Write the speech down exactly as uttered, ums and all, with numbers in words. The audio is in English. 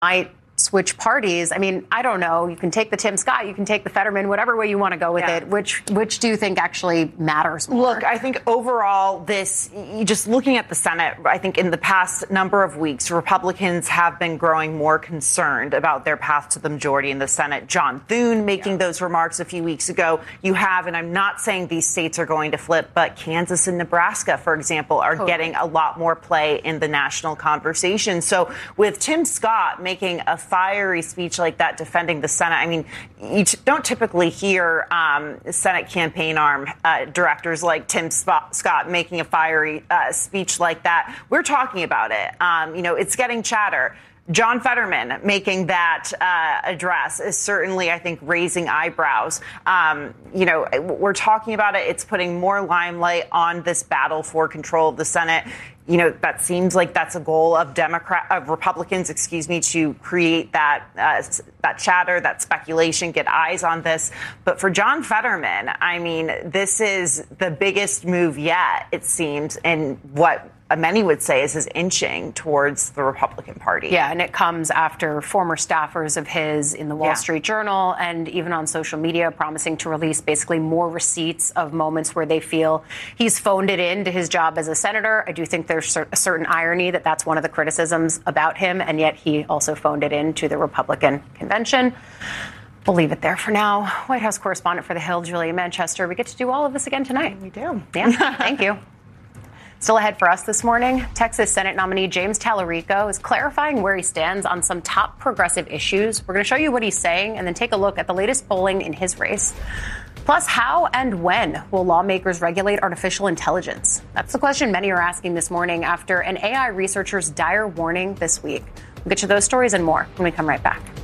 might switch parties. I mean, I don't know. You can take the Tim Scott, you can take the Fetterman, whatever way you want to go with yeah. it. Which which do you think actually matters more? Look, I think overall this, just looking at the Senate, I think in the past number of weeks, Republicans have been growing more concerned about their path to the majority in the Senate. John Thune making yeah. those remarks a few weeks ago. You have, and I'm not saying these states are going to flip, but Kansas and Nebraska, for example, are totally. getting a lot more play in the national conversation. So with Tim Scott making a fiery speech like that defending the Senate. I mean, you t- don't typically hear um, Senate campaign arm uh, directors like Tim Sp- Scott making a fiery uh, speech like that. We're talking about it. Um, you know, it's getting chatter. John Fetterman making that uh, address is certainly, I think, raising eyebrows. Um, you know, we're talking about it. It's putting more limelight on this battle for control of the Senate. You know, that seems like that's a goal of Democrat, of Republicans, excuse me, to create that uh, that chatter, that speculation, get eyes on this. But for John Fetterman, I mean, this is the biggest move yet, it seems, in what many would say is his inching towards the Republican Party. Yeah, and it comes after former staffers of his in the Wall yeah. Street Journal and even on social media promising to release basically more receipts of moments where they feel he's phoned it in to his job as a senator. I do think there's a certain irony that that's one of the criticisms about him, and yet he also phoned it in to the Republican convention. We'll leave it there for now. White House correspondent for The Hill, Julia Manchester. We get to do all of this again tonight. We do. Yeah, thank you. Still ahead for us this morning, Texas Senate nominee James Tallarico is clarifying where he stands on some top progressive issues. We're going to show you what he's saying and then take a look at the latest polling in his race. Plus, how and when will lawmakers regulate artificial intelligence? That's the question many are asking this morning after an A I researcher's dire warning this week. We'll get you those stories and more when we come right back.